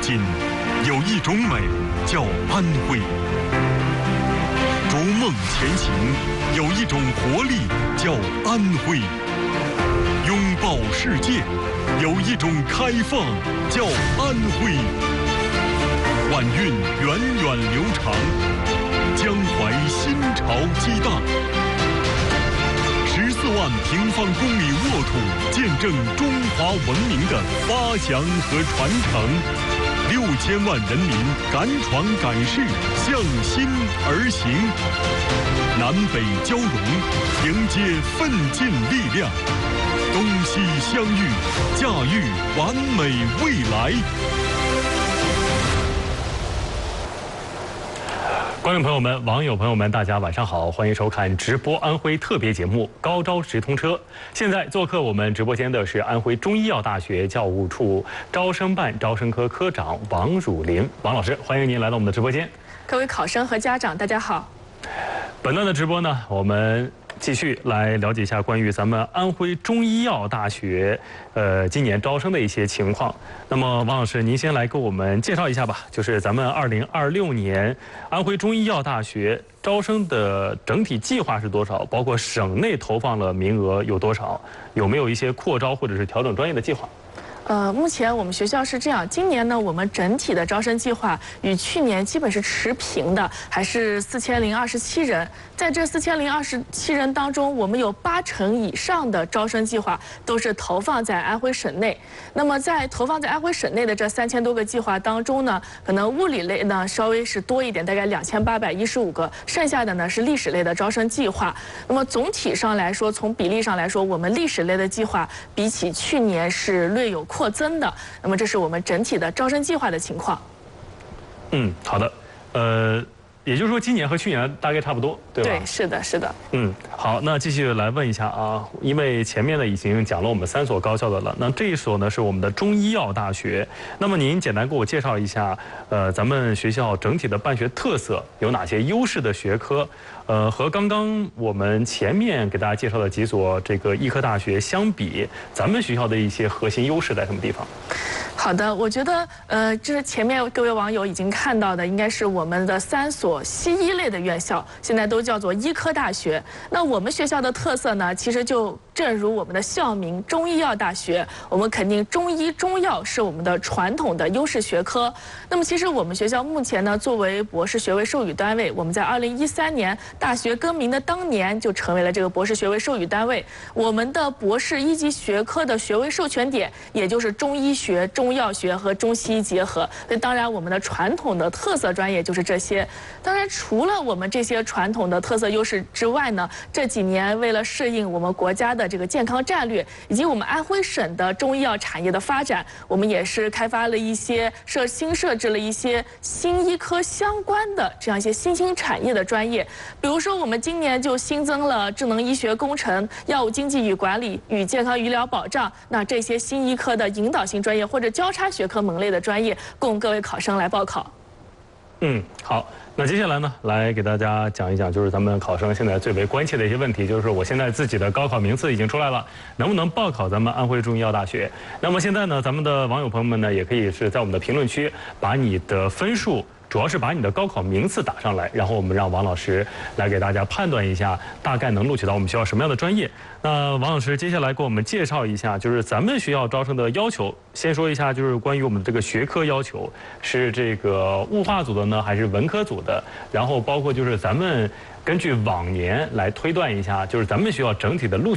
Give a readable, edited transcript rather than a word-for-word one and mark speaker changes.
Speaker 1: 今，有一种美叫安徽；逐梦前行，有一种活力叫安徽；拥抱世界，有一种开放叫安徽。晚运源远流长，江淮新潮激荡。14万平方公里沃土，见证中华文明的发祥和传承。6000万人民敢闯敢试，向心而行。南北交融，迎接奋进力量。东西相遇，驾驭完美未来。观众朋友们、网友朋友们，大家晚上好，欢迎收看直播安徽特别节目《高招直通车》。现在做客我们直播间的是安徽中医药大学教务处招生办招生科科长王汝霖，王老师，欢迎您来到我们的直播间。
Speaker 2: 各位考生和家长，大家好。
Speaker 1: 本段的直播呢，我们继续来了解一下关于咱们安徽中医药大学今年招生的一些情况。那么王老师，您先来给我们介绍一下吧，就是咱们2026年安徽中医药大学招生的整体计划是多少？包括省内投放了名额有多少？有没有一些扩招或者是调整专业的计划？
Speaker 2: 目前我们学校是这样，今年呢，我们整体的招生计划与去年基本是持平的，还是4027人。在这4027人当中，我们有80%以上的招生计划都是投放在安徽省内。那么在投放在安徽省内的这3000多个计划当中呢，可能物理类呢稍微是多一点，大概2815个，剩下的呢是历史类的招生计划。那么总体上来说，从比例上来说，我们历史类的计划比起去年是略有扩增的。那么这是我们整体的招生计划的情况。
Speaker 1: 好的，也就是说今年和去年大概差不多，对吧？
Speaker 2: 对，是的，是的。
Speaker 1: 好，那继续来问一下啊，因为前面呢已经讲了我们3所高校的了，那这一所呢是我们的中医药大学。那么您简单给我介绍一下，咱们学校整体的办学特色有哪些优势的学科？和刚刚我们前面给大家介绍的几所这个医科大学相比，咱们学校的一些核心优势在什么地方？
Speaker 2: 好的，我觉得就是前面各位网友已经看到的，应该是我们的3所西医类的院校，现在都叫做医科大学。那我们学校的特色呢，其实就正如我们的校名中医药大学，我们肯定中医中药是我们的传统的优势学科。那么其实我们学校目前呢，作为博士学位授予单位，我们在2013年大学更名的当年就成为了这个博士学位授予单位。我们的博士1级学科的学位授权点，也就是中医学、中药学和中西医结合。那当然，我们的传统的特色专业就是这些。当然，除了我们这些传统的特色优势之外呢，这几年为了适应我们国家的这个健康战略，以及我们安徽省的中医药产业的发展，我们也是开发了一些新设置了一些新医科相关的这样一些新兴产业的专业。比如说，我们今年就新增了智能医学工程、药物经济与管理与健康医疗保障，那这些新医科的引导性专业或者交叉学科门类的专业，供各位考生来报考。
Speaker 1: 好，那接下来呢，来给大家讲一讲，就是咱们考生现在最为关切的一些问题，就是我现在自己的高考名次已经出来了，能不能报考咱们安徽中医药大学？那么现在呢，咱们的网友朋友们呢，也可以是在我们的评论区把你的分数，主要是把你的高考名次打上来，然后我们让王老师来给大家判断一下，大概能录取到我们学校什么样的专业。那王老师接下来给我们介绍一下，就是咱们学校招生的要求。先说一下，就是关于我们的这个学科要求，是这个物化组的呢，还是文科组的？然后包括就是咱们根据往年来推断一下，就是咱们学校整体的录取